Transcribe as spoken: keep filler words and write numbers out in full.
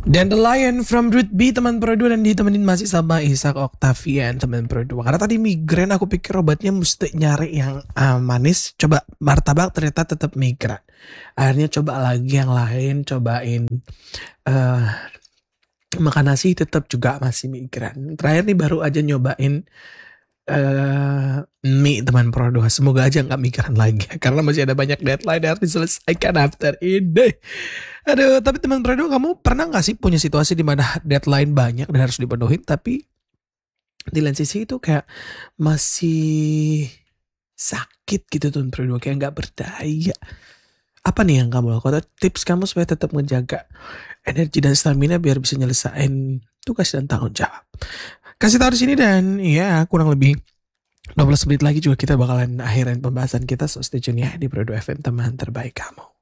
Dandelion from Root B teman Pro dua, dan ditemenin masih sama Ishak Octavian teman Pro dua. Karena tadi migrain aku pikir obatnya mesti nyari yang uh, manis. Coba martabak ternyata tetap migrain. Akhirnya coba lagi yang lain, cobain uh, makan nasi tetap juga masih migrain. Terakhir nih baru aja nyobain uh, mie teman Pro dua. Semoga aja gak migrain lagi karena masih ada banyak deadline yang harus diselesaikan after ini. Aduh, tapi teman Pro dua, kamu pernah gak sih punya situasi di mana deadline banyak dan harus dipenuhin, tapi di lain sisi itu kayak masih sakit gitu teman Pro dua, kayak gak berdaya. Apa nih yang kamu lakukan? Tips kamu supaya tetap menjaga energi dan stamina biar bisa nyelesain tugas dan tanggung jawab. Kasih tahu di sini, dan ya kurang lebih dua belas menit lagi juga kita bakalan akhirin pembahasan kita. So stay tune ya di Pro dua F M, teman terbaik kamu.